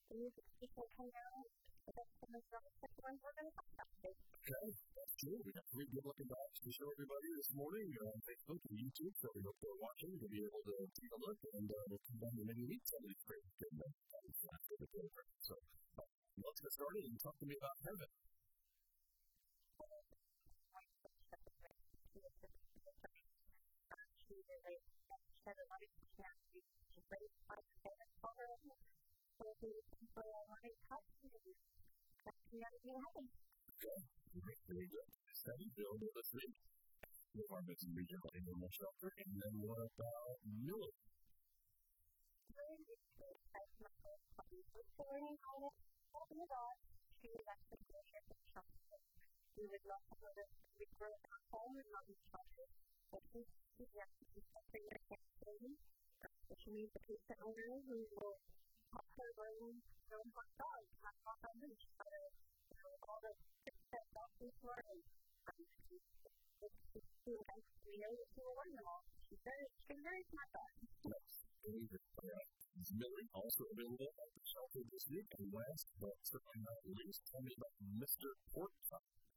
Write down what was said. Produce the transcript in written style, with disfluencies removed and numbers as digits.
people come down, that's the most realistic ones we're going to talk about today. Okay, that's true. We got 3 good-looking dogs to show everybody this morning on Facebook and YouTube, so we hope they're watching. You'll be able to take a look, and we'll come down to maybe meet some of these great good dogs after the program. So let's get started and talk to me about Heaven. Very good. Steady, Bill, with us week. We are missing regional animal shelter, and then what about Millie? We would love to know that we grow up at home and not in shelter, but we have to be something that can't stay, which means the patient owner who will help her learn their own hot dog, hot dog on leash, all the tricks that doctors learn. We know that she will learn them all. She's very smart dog. Yes, Millie, also available at the shelter this week. And last, but certainly not least, tell me about Mr. Pork Chop.